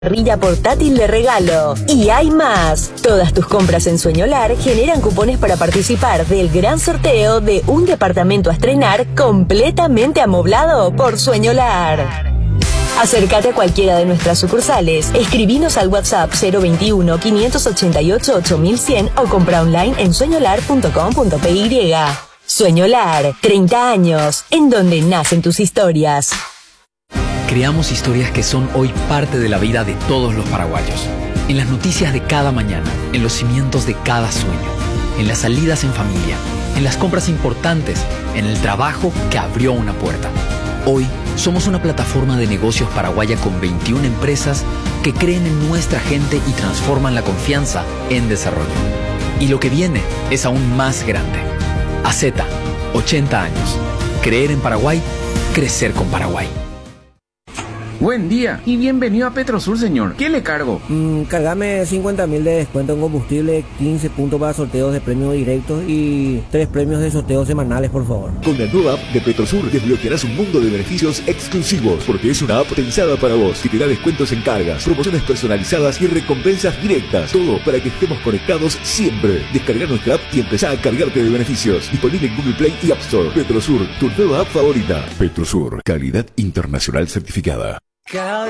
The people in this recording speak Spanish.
parrilla portátil de regalo. Y hay más. Todas tus compras en Sueñolar generan cupones para participar del gran sorteo de un departamento a estrenar completamente amoblado por Sueñolar. Acércate a cualquiera de nuestras sucursales, escribinos al WhatsApp 021 588 8100 o compra online en sueñolar.com.py. Sueñolar, 30 años, en donde nacen tus historias. Creamos historias que son hoy parte de la vida de todos los paraguayos. En las noticias de cada mañana, en los cimientos de cada sueño, en las salidas en familia, en las compras importantes, en el trabajo que abrió una puerta. Hoy somos una plataforma de negocios paraguaya con 21 empresas que creen en nuestra gente y transforman la confianza en desarrollo. Y lo que viene es aún más grande. AZ, 80 años. Creer en Paraguay, crecer con Paraguay. Buen día y bienvenido a Petrosur, señor. ¿Qué le cargo? Cargame 50.000 de descuento en combustible, 15 puntos para sorteos de premios directos y 3 premios de sorteos semanales, por favor. Con la nueva app de Petrosur desbloquearás un mundo de beneficios exclusivos, porque es una app pensada para vos, que te da descuentos en cargas, promociones personalizadas y recompensas directas. Todo para que estemos conectados siempre. Descarga nuestra app y empezá a cargarte de beneficios. Disponible en Google Play y App Store. Petrosur, tu nueva app favorita. Petrosur, calidad internacional certificada.